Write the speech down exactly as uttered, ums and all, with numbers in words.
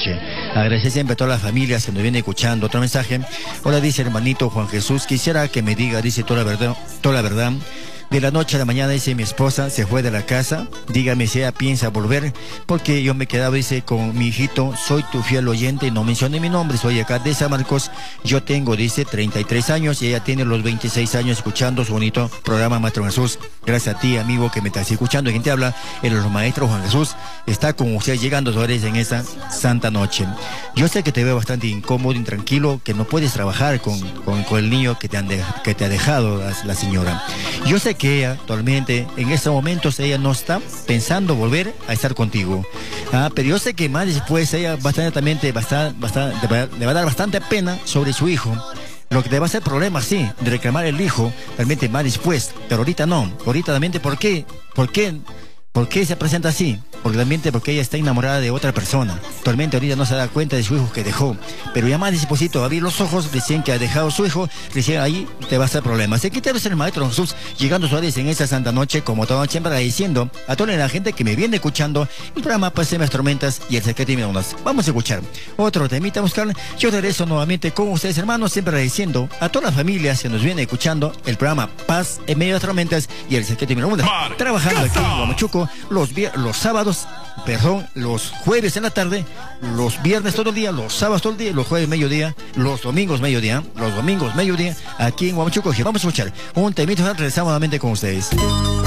Noche. Agradecer siempre a todas las familias que nos vienen escuchando. Otro mensaje. Hola, dice hermanito Juan Jesús, quisiera que me diga, dice toda la verdad, toda la verdad. De la noche a la mañana, dice, mi esposa se fue de la casa. Dígame si ella piensa volver, porque yo me quedaba, dice, con mi hijito. Soy tu fiel oyente, no mencioné mi nombre, soy acá de San Marcos. Yo tengo, dice, treinta y tres años y ella tiene los veintiséis años escuchando su bonito programa, Maestro Jesús. Gracias a ti, amigo, que me estás escuchando. ¿Quién te habla? El maestro Juan Jesús está con usted llegando ustedes en esa santa noche. Yo sé que te veo bastante incómodo, intranquilo, que no puedes trabajar con, con, con el niño que te, han de, que te ha dejado la, la señora. Yo sé que que ella actualmente, en estos momentos, ella no está pensando volver a estar contigo. Ah, pero yo sé que más después ella bastante, bastante, bastante, le va a dar bastante pena sobre su hijo. Lo que te va a hacer problema, sí, de reclamar el hijo, realmente más después, pero ahorita no. Ahorita realmente, ¿por qué? ¿Por qué? ¿Por qué se presenta así? Porque realmente porque ella está enamorada de otra persona. Actualmente ahorita no se da cuenta de su hijo que dejó. Pero ya más despuésito va a abrir los ojos, recién que ha dejado su hijo, recién ahí te va a hacer problemas. Así que te va a ser el Maestro Jesús llegando Suárez en esa santa noche, como toda siempre agradeciendo a toda la gente que me viene escuchando el programa Pase las Tormentas y el Secreto de Ondas. Vamos a escuchar otro temita musical. Yo regreso nuevamente con ustedes, hermanos, siempre agradeciendo a todas las familias que nos vienen escuchando el programa Paz en medio de las tormentas y el Secreto de Ondas. Trabajando aquí en Huamachuco los, los sábados, perdón, los jueves en la tarde, los viernes todo el día, los sábados todo el día, los jueves mediodía, los domingos mediodía, los domingos mediodía, aquí en Huamachuco. Vamos a escuchar un temito, regresamos nuevamente con ustedes.